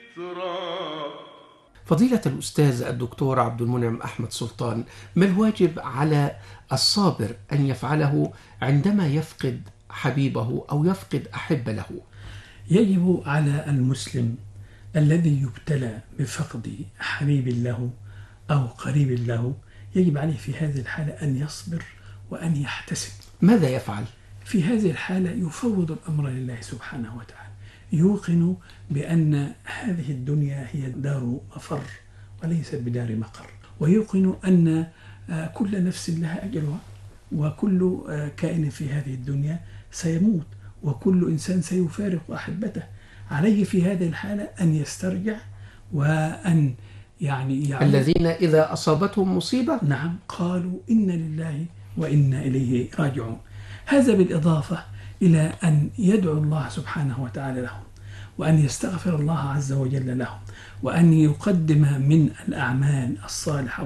تراب. فضيلة الأستاذ الدكتور عبد المنعم أحمد سلطان، ما الواجب على الصابر أن يفعله عندما يفقد حبيبه أو يفقد أحب له؟ يجب على المسلم الذي يبتلى بفقد حبيب له أو قريب له، يجب عليه في هذه الحالة أن يصبر وأن يحتسب. ماذا يفعل؟ في هذه الحالة يفوض الأمر لله سبحانه وتعالى، يوقن بأن هذه الدنيا هي دار مفر وليست بدار مقر، ويوقن أن كل نفس لها أجلها، وكل كائن في هذه الدنيا سيموت، وكل إنسان سيفارق أحبته. عليه في هذه الحالة أن يسترجع وأن يعني الذين إذا أصابتهم مصيبة نعم قالوا إن لله وإنا إليه راجعون. هذا بالإضافة إلى أن يدعو الله سبحانه وتعالى لهم، وأن يستغفر الله عز وجل لهم، وأن يقدم من الأعمال الصالحة